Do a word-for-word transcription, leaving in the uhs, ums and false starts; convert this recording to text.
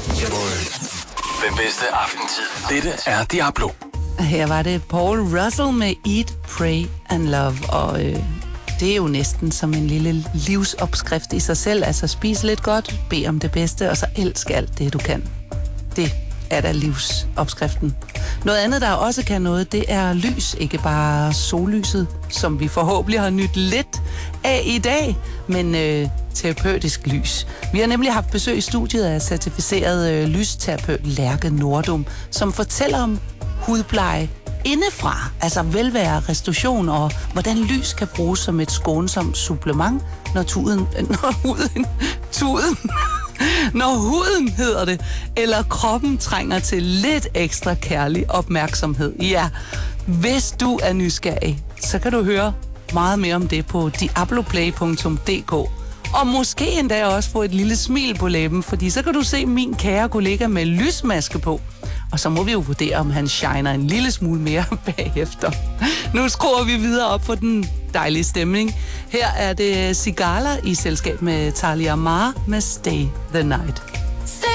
Den bedste aftentid. Dette er Diablo. Her var det Paul Russell med Eat, Pray and Love, og øh, det er jo næsten som en lille livsopskrift i sig selv. Altså spise lidt godt, bed om det bedste, og så elsk alt det, du kan. Det er da livsopskriften. Noget andet, der også kan noget, det er lys. Ikke bare sollyset, som vi forhåbentlig har nyt lidt af i dag, men øh, terapeutisk lys. Vi har nemlig haft besøg i studiet af certificeret øh, lysterapeut Lærke Nordum, som fortæller om hudpleje indefra, altså velvære, restauration og hvordan lys kan bruges som et skånsomt supplement, når tuden, når huden, tuden, når huden hedder det, eller kroppen trænger til lidt ekstra kærlig opmærksomhed. Ja, hvis du er nysgerrig, så kan du høre meget mere om det på diabloplay punktum d k. Og måske endda også få et lille smil på læben, fordi så kan du se min kære kollega med lysmaske på. Og så må vi jo vurdere, om han shiner en lille smule mere bagefter. Nu skruer vi videre op for den dejlige stemning. Her er det Sigala i selskab med Talia Mar med Stay the Night.